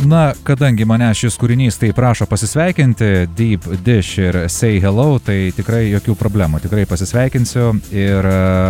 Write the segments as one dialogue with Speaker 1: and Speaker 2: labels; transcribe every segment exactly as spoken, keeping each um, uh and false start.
Speaker 1: Na, kadangi mane šis kūrinys tai prašo pasisveikinti, Deep Dish ir Say Hello, tai tikrai jokių problemų, tikrai pasisveikinsiu ir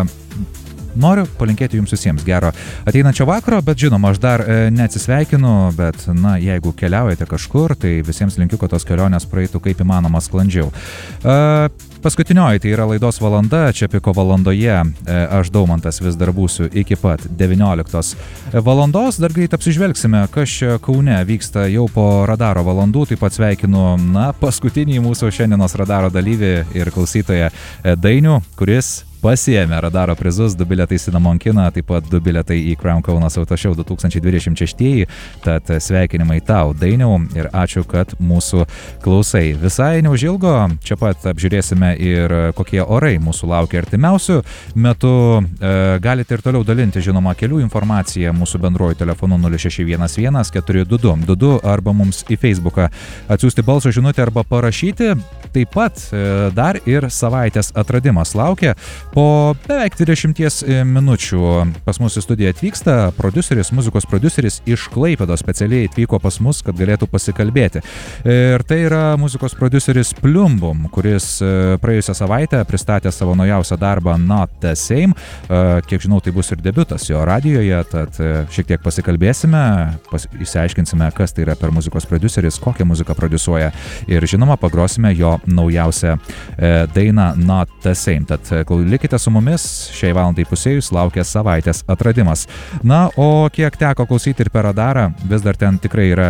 Speaker 1: noriu palinkėti jums visiems gero ateinančio vakaro, bet žinoma, aš dar e, neatsisveikinu, bet, na, jeigu keliaujate kažkur, tai visiems linkiu, kad tos kelionės praeitų kaip įmanoma sklandžiau. E, paskutinioji tai yra laidos valanda, čia Piko valandoje, e, aš Daumantas vis dar būsiu iki pat devynioliktos valandos, dar greit apsižvelgsime, kas čia Kaune vyksta jau po radaro valandų, taip pat sveikinu, na, paskutinį mūsų šiandienos radaro dalyvį ir klausytoją Dainių, kuris pasiėmė radaro prizus, du bilietai į Cinnamon kiną, taip pat du bilietai į Crown Kaunas Auto Show du tūkstančiai dvidešimt šeši, tad sveikinimai tau, Dainiau, ir ačiū, kad mūsų klausai. Visai neužilgo, čia pat apžiūrėsime ir kokie orai mūsų laukia artimiausių metų. E, galite ir toliau dalinti, žinoma, kelių informaciją mūsų bendruoju telefonu nulis šeši vienas vienas keturi du du du du arba mums į Facebooką atsiųsti balso žinutę arba parašyti. Taip pat e, dar ir savaitės atradimas laukia. Po beveik dvidešimties minučių pas mus į studiją atvyksta prodiuseris, muzikos prodiuseris iš Klaipėdos, specialiai atvyko pas mus, kad galėtų pasikalbėti. Ir tai yra muzikos prodiuseris Plumbum, kuris praėjusią savaitę pristatė savo naujausią darbą Not the Same. Kiek žinau, tai bus ir debiutas jo radijoje, tad šiek tiek pasikalbėsime, pas, išsiaiškinsime, kas tai yra per muzikos prodiuseris, kokią muziką prodiusuoja ir žinoma, pagrosime jo naujausią dainą Not the Same. Tad likite su mumis, šiai valandai pusėjus laukia savaitės atradimas. Na, o kiek teko klausyti ir per radarą, vis dar ten tikrai yra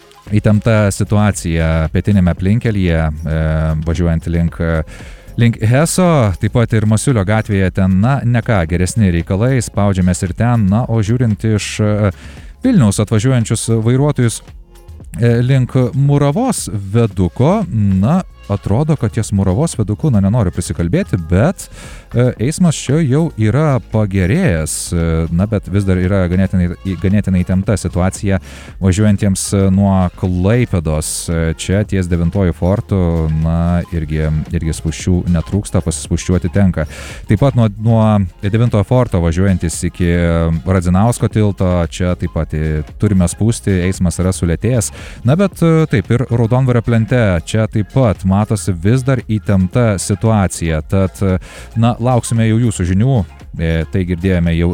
Speaker 1: įtempta situacija pietinėme aplinkelyje, e, važiuojant link Link Heso, taip pat ir Masiulio gatvėje, ten, na, ne ką, geresni reikalai, spaudžiamės ir ten, na, o žiūrint iš Vilniaus atvažiuojančius vairuotojus link Muravos veduko, na, atrodo, kad ties Muravos veduku, na, nenoriu prisikalbėti, bet e, eismas čia jau yra pagerėjęs, e, na, bet vis dar yra ganėtinai, ganėtinai įtempta situacija važiuojantiems nuo Klaipėdos. Čia ties devintuoju fortu, na, irgi, irgi spūsčių netrūksta, pasispuščiuoti tenka. Taip pat nuo, nuo devintojo forto važiuojantis iki Radzinausko tilto, čia taip pat turime spūsti, eismas yra sulėtėjęs. Na, bet taip, ir Raudondvario plente, čia taip pat matosi vis dar įtempta situacija, tad, na, lauksime jau jūsų žinių, e, tai girdėjome jau